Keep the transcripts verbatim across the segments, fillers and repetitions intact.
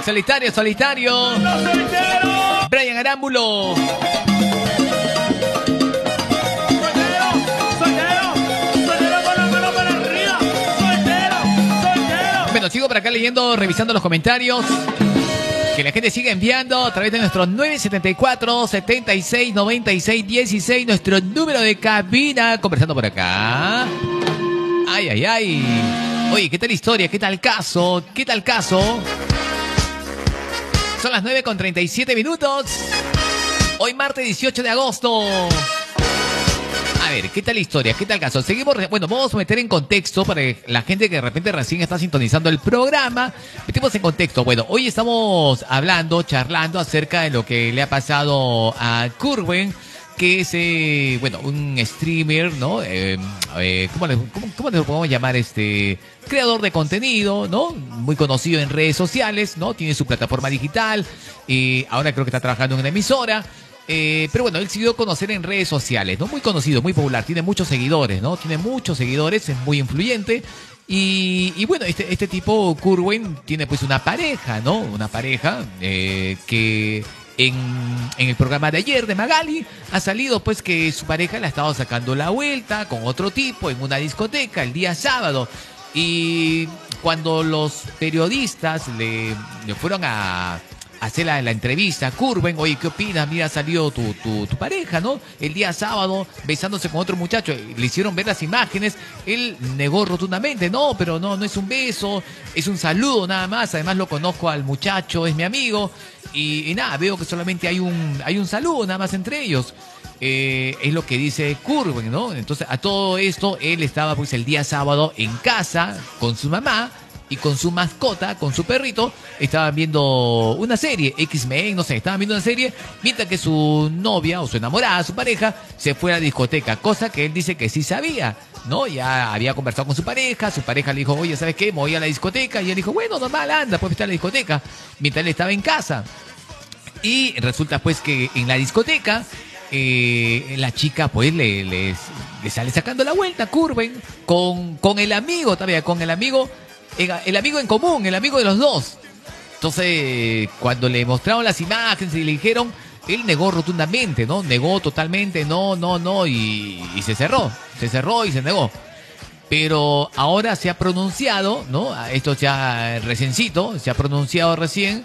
solitario, solitario. Brian Arámbulo. Bueno, sigo por acá leyendo, revisando los comentarios que la gente sigue enviando a través de nuestro nueve siete cuatro, setenta y seis, noventa y seis, dieciséis, nuestro número de cabina, conversando por acá. Ay, ay, ay. Oye, ¿qué tal historia? ¿Qué tal caso? ¿Qué tal caso? Son las nueve con treinta y siete minutos. Hoy martes dieciocho de agosto. A ver, ¿qué tal la historia? ¿Qué tal caso? Seguimos, bueno, vamos a meter en contexto para la gente que de repente recién está sintonizando el programa. Metemos en contexto. Bueno, hoy estamos hablando, charlando acerca de lo que le ha pasado a Curwen, que es, eh, bueno, un streamer, ¿no? Eh, eh, ¿cómo, le, cómo, ¿Cómo le podemos llamar? Este, creador de contenido, ¿no? Muy conocido en redes sociales, ¿no? Tiene su plataforma digital y ahora creo que está trabajando en una emisora. Eh, pero bueno, él se dio a conocer en redes sociales, ¿no? Muy conocido, muy popular, tiene muchos seguidores, ¿no? Tiene muchos seguidores, es muy influyente. Y, y bueno, este, este tipo, Curwen, tiene pues una pareja, ¿no? Una pareja eh, que en, en el programa de ayer de Magali ha salido pues que su pareja le ha estado sacando la vuelta con otro tipo en una discoteca el día sábado. Y cuando los periodistas le, le fueron a hacer la, la entrevista a Curwen, oye, ¿qué opinas? Mira, ha salido tu, tu, tu pareja, ¿no? El día sábado, besándose con otro muchacho. Le hicieron ver las imágenes. Él negó rotundamente. No, pero no, no es un beso, es un saludo nada más. Además lo conozco al muchacho, es mi amigo. Y, y nada, veo que solamente hay un, hay un saludo nada más entre ellos. Eh, es lo que dice Curwen, ¿no? Entonces, a todo esto, él estaba pues el día sábado en casa con su mamá y con su mascota, con su perrito. Estaban viendo una serie, X-Men, no sé, estaban viendo una serie, mientras que su novia o su enamorada, su pareja, se fue a la discoteca, cosa que él dice que sí sabía, ¿no? Ya había conversado con su pareja, su pareja le dijo, oye, ¿sabes qué? Me voy a la discoteca, y él dijo, bueno, normal, anda, pues está a la discoteca, mientras él estaba en casa. Y resulta pues que en la discoteca, eh, la chica pues le, le, le sale sacando la vuelta a Curwen con, con el amigo, todavía, con el amigo, el amigo en común, el amigo de los dos. Entonces, cuando le mostraron las imágenes y le dijeron, él negó rotundamente, ¿no? Negó totalmente, no, no, no, y, y se cerró, se cerró y se negó. Pero ahora se ha pronunciado, ¿no? Esto ya reciéncito, se ha pronunciado recién,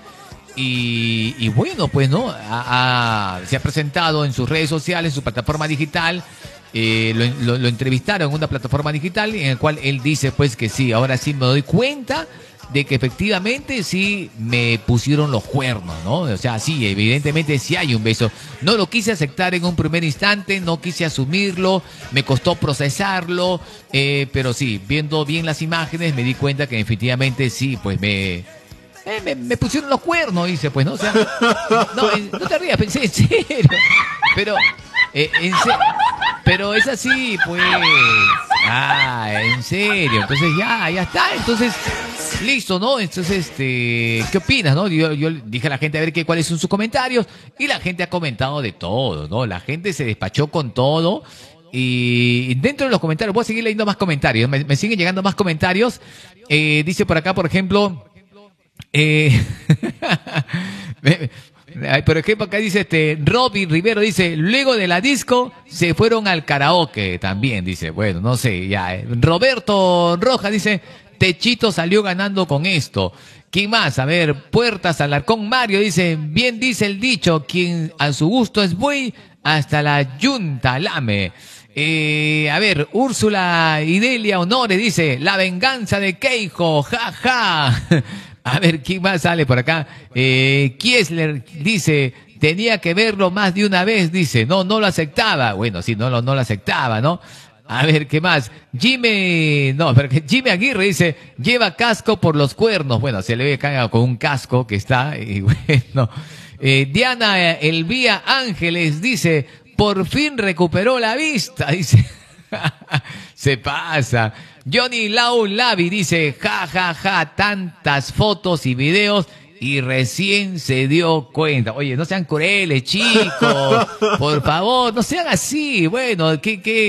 y, y bueno, pues, ¿no? Ha, ha, se ha presentado en sus redes sociales, en su plataforma digital. Eh, lo, lo, lo entrevistaron en una plataforma digital en la cual él dice pues que sí, ahora sí me doy cuenta de que efectivamente sí me pusieron los cuernos, ¿no? O sea, sí, evidentemente sí hay un beso. No lo quise aceptar en un primer instante, no quise asumirlo, me costó procesarlo, eh, pero sí, viendo bien las imágenes me di cuenta que efectivamente sí, pues me... Eh, me, me pusieron los cuernos, dice, pues, ¿no? O sea, no, no te rías, pensé en serio. Pero, eh, en serio. Pero es así, pues. Ah, en serio. Entonces ya, ya está. Entonces, listo, ¿no? Entonces, este, ¿qué opinas, no? Yo, yo dije a la gente a ver qué, cuáles son sus comentarios. Y la gente ha comentado de todo, ¿no? La gente se despachó con todo. Y dentro de los comentarios, voy a seguir leyendo más comentarios. Me, me siguen llegando más comentarios. Eh, dice por acá, por ejemplo. Eh, por ejemplo, acá dice este Robin Rivero, dice, luego de la disco se fueron al karaoke también, dice, bueno, no sé, ya. Eh. Roberto Rojas dice, Techito salió ganando con esto. ¿Quién más? A ver, Puertas Alarcón Mario dice, bien dice el dicho, quien a su gusto es buey, hasta la yunta lame. Eh, a ver, Úrsula Idelia Honores dice, la venganza de Keijo, ja, ja. A ver, ¿quién más sale por acá? Eh, Kiesler dice, tenía que verlo más de una vez, dice, no, no lo aceptaba. Bueno, sí, no lo, no lo aceptaba, ¿no? A ver, ¿qué más? Jimmy, no, pero que Jimmy Aguirre dice, lleva casco por los cuernos. Bueno, se le ve acá con un casco que está, y bueno. Eh, Diana Elvía Ángeles dice, por fin recuperó la vista, dice. Se pasa. Johnny Lau Lavi dice, ja, ja, ja, tantas fotos y videos y recién se dio cuenta. Oye, no sean crueles, chicos, por favor, no sean así. Bueno, ¿qué, qué,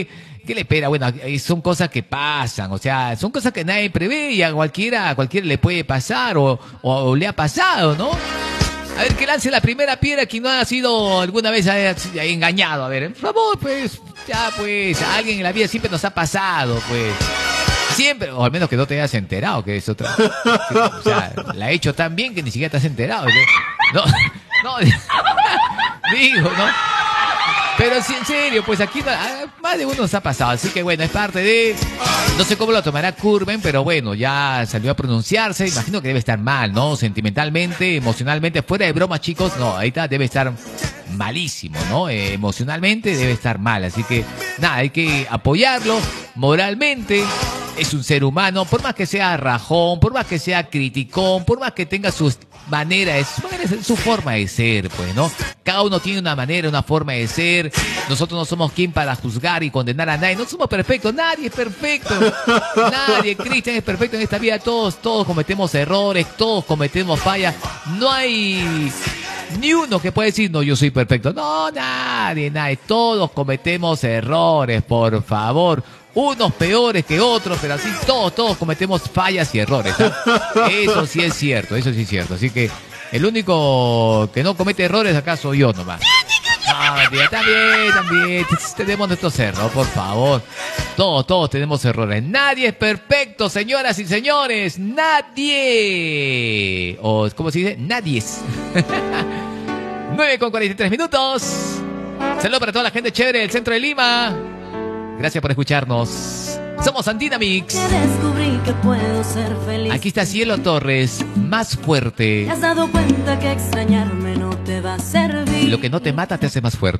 ¿Qué le espera? Bueno, eh, son cosas que pasan, o sea, son cosas que nadie prevé y a cualquiera, a cualquiera le puede pasar o, o, o le ha pasado, ¿no? A ver, que lance la primera piedra quien no ha sido alguna vez ha, ha engañado. A ver, por favor, pues, ya pues, a alguien en la vida siempre nos ha pasado, pues. Siempre, o al menos que no te hayas enterado, que es otra. Que, o sea, la he hecho tan bien que ni siquiera te has enterado. No, no, digo, ¿no? Pero sí, en serio, pues aquí más de uno nos ha pasado, así que bueno, es parte de... No sé cómo lo tomará Curven, pero bueno, ya salió a pronunciarse, imagino que debe estar mal, ¿no? Sentimentalmente, emocionalmente, fuera de broma, chicos, no, ahorita debe estar malísimo, ¿no? Eh, emocionalmente debe estar mal, así que nada, hay que apoyarlo moralmente. Es un ser humano, por más que sea rajón, por más que sea criticón, por más que tenga sus maneras, su, manera, su forma de ser, pues, ¿no? Cada uno tiene una manera, una forma de ser. Nosotros no somos quien para juzgar y condenar a nadie. No somos perfectos, nadie es perfecto. Nadie, Cristian, es perfecto en esta vida. Todos, todos cometemos errores, todos cometemos fallas. No hay ni uno que pueda decir, no, yo soy perfecto. No, nadie, nadie. Todos cometemos errores, por favor. Unos peores que otros, pero así todos, todos cometemos fallas y errores, ¿eh? Eso sí es cierto, eso sí es cierto. Así que el único que no comete errores acá soy yo nomás. No, mentira, también, también. Tenemos nuestros errores, por favor. Todos, todos tenemos errores. Nadie es perfecto, señoras y señores. Nadie. O, ¿cómo se dice? Nadie es. nueve con cuarenta y tres minutos. Saludos para toda la gente chévere del centro de Lima. Gracias por escucharnos. Somos Antinamix. Descubrí que puedo ser feliz. Aquí está Cielo Torres, más fuerte. ¿Te has dado cuenta que extrañarme no te va a servir? Lo que no te mata te hace más fuerte.